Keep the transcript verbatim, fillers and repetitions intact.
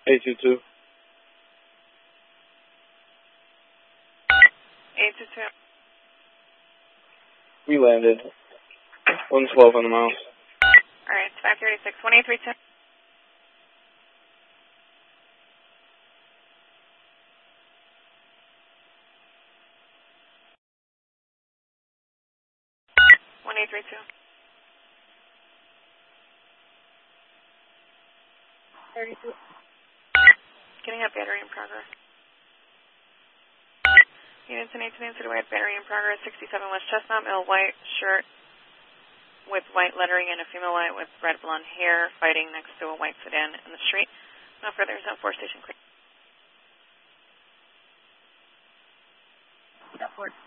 eight two two. eight two two. We landed. one twelve on the mouse. All right, five thirty-six, one eight three two. one eight three two. thirty-two. Getting a battery in progress. Units in eighteen City White, battery in progress, sixty-seven West Chestnut Mill, white shirt with white lettering and a female white with red blonde hair fighting next to a white sedan in the street. No further, zone four station clear. Yeah, four.